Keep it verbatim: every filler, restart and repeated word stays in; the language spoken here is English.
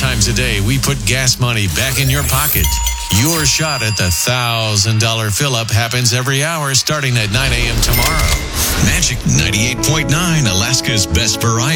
times a day, we put gas money back in your pocket. Your shot at the one thousand dollars fill-up happens every hour starting at nine a.m. tomorrow. Magic ninety-eight point nine, Alaska's best variety.